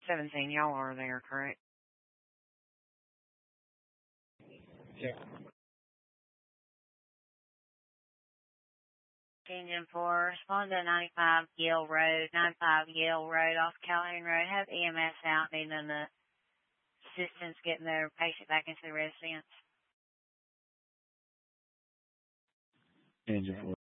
17, y'all are there, correct? Yeah. Engine 4, respond to 95 Yale Road, 95 Yale Road off Calhoun Road. Have EMS out needing assistance getting their patient back into the residence. Engine 4.